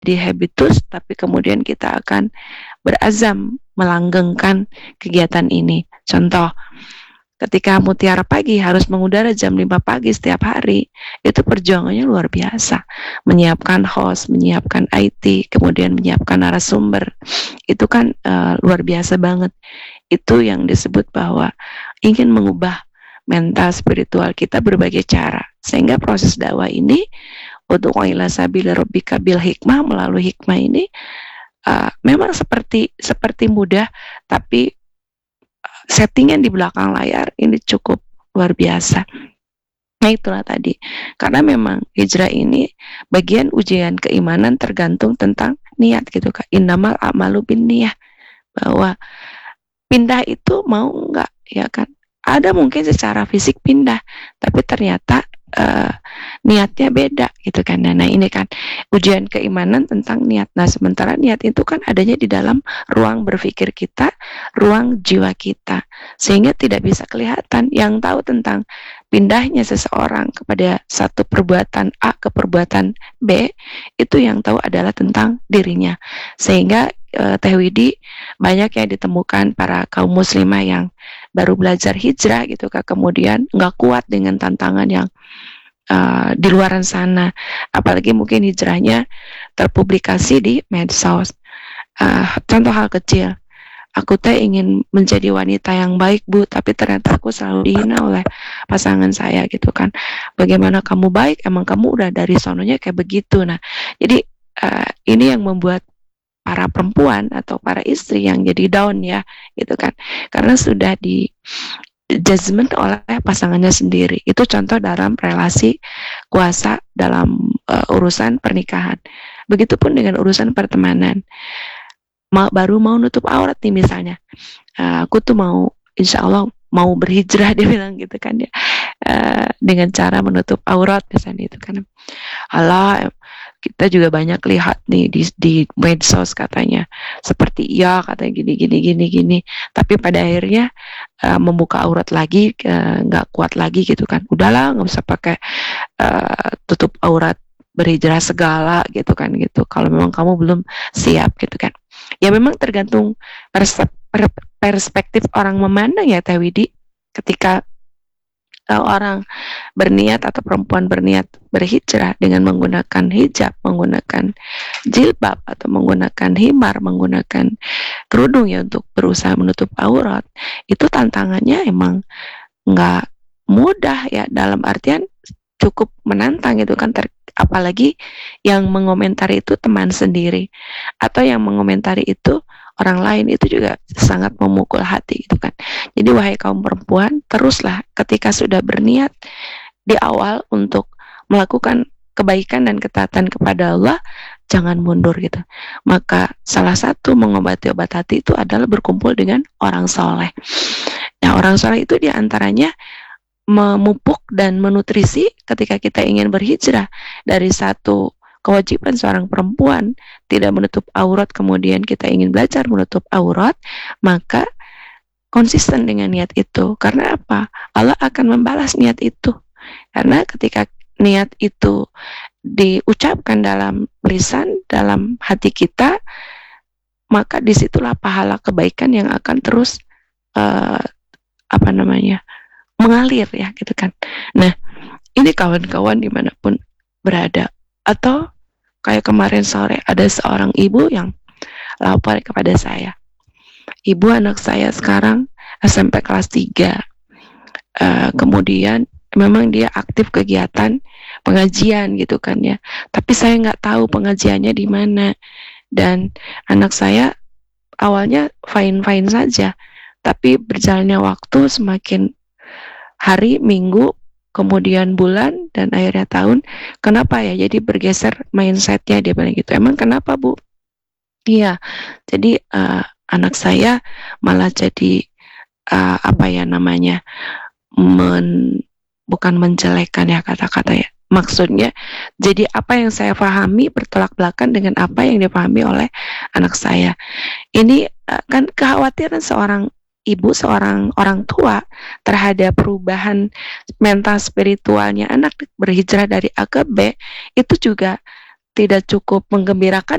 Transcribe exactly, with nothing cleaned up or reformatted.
habitus, tapi kemudian kita akan berazam melanggengkan kegiatan ini. Contoh, ketika Mutiara Pagi harus mengudara jam lima pagi setiap hari, itu perjuangannya luar biasa. Menyiapkan host, menyiapkan I T, kemudian menyiapkan narasumber. Itu kan uh, luar biasa banget. Itu yang disebut bahwa ingin mengubah mental spiritual kita berbagai cara. Sehingga proses dakwah ini, untuk ila sabili rabbika bil hikmah, melalui hikmah ini, uh, memang seperti seperti mudah, tapi settingan di belakang layar ini cukup luar biasa. Nah itulah tadi, karena memang hijrah ini bagian ujian keimanan tergantung tentang niat gitu Kak. Innamal a'malu binniyah, bahwa pindah itu mau enggak ya kan. Ada mungkin secara fisik pindah, tapi ternyata uh, niatnya beda gitu kan. Nah ini kan ujian keimanan tentang niat. Nah sementara niat itu kan adanya di dalam ruang berpikir kita, ruang jiwa kita, sehingga tidak bisa kelihatan. Yang tahu tentang pindahnya seseorang kepada satu perbuatan A ke perbuatan B, itu yang tahu adalah tentang dirinya. Sehingga uh, Teh Widi, banyak yang ditemukan para kaum muslimah yang baru belajar hijrah gitu Kak, kemudian nggak kuat dengan tantangan yang uh, di luaran sana, apalagi mungkin hijrahnya terpublikasi di medsos. Uh, contoh hal kecil, aku teh ingin menjadi wanita yang baik Bu, tapi ternyata aku selalu dihina oleh pasangan saya gitu kan. Bagaimana kamu baik? Emang kamu udah dari sononya kayak begitu. Nah, jadi uh, ini yang membuat para perempuan atau para istri yang jadi down ya gitu kan, karena sudah di judgment oleh pasangannya sendiri. Itu contoh dalam relasi kuasa dalam uh, urusan pernikahan. Begitupun dengan urusan pertemanan. Ma- baru mau nutup aurat nih misalnya, uh, aku tuh mau insya Allah mau berhijrah, dia bilang gitu kan ya, uh, dengan cara menutup aurat misalnya itu kan. Allah, kita juga banyak lihat nih di, di medsos katanya seperti iya katanya gini gini gini gini, tapi pada akhirnya uh, membuka aurat lagi nggak uh, kuat lagi gitu kan. Udahlah nggak usah pakai uh, tutup aurat berhijrah segala gitu kan gitu, kalau memang kamu belum siap gitu kan. Ya memang tergantung persep, per, perspektif orang memandang ya Teh Widi. Ketika orang berniat atau perempuan berniat berhijrah dengan menggunakan hijab, menggunakan jilbab atau menggunakan himar, menggunakan kerudung ya untuk berusaha menutup aurat, itu tantangannya emang nggak mudah ya, dalam artian cukup menantang gitu kan. Ter- apalagi yang mengomentari itu teman sendiri atau yang mengomentari itu orang lain, itu juga sangat memukul hati gitu kan. Jadi wahai kaum perempuan, teruslah ketika sudah berniat di awal untuk melakukan kebaikan dan ketaatan kepada Allah, jangan mundur gitu. Maka salah satu mengobati obat hati itu adalah berkumpul dengan orang soleh. Nah orang soleh itu diantaranya memupuk dan menutrisi ketika kita ingin berhijrah dari satu kewajiban seorang perempuan tidak menutup aurat, kemudian kita ingin belajar menutup aurat, maka konsisten dengan niat itu. Karena apa? Allah akan membalas niat itu. Karena ketika niat itu diucapkan dalam lisan, dalam hati kita, maka disitulah pahala kebaikan yang akan terus uh, apa namanya mengalir ya gitu kan. Nah ini kawan-kawan dimanapun berada, atau kayak kemarin sore ada seorang ibu yang lapor kepada saya, ibu anak saya sekarang S M P kelas tiga, uh, kemudian memang dia aktif kegiatan pengajian gitu kan ya, tapi saya nggak tahu pengajiannya di mana, dan anak saya awalnya fine-fine saja, tapi berjalannya waktu semakin hari, minggu, kemudian bulan, dan akhirnya tahun, kenapa ya jadi bergeser mindsetnya, dia bilang gitu. Emang kenapa Bu? Iya, jadi uh, anak saya malah jadi uh, apa ya namanya, men, bukan menjelekkan ya kata-kata ya, maksudnya jadi apa yang saya pahami bertolak belakang dengan apa yang dipahami oleh anak saya. Ini uh, kan kekhawatiran seorang ibu, seorang orang tua terhadap perubahan mental spiritualnya anak berhijrah dari A ke B, itu juga tidak cukup menggembirakan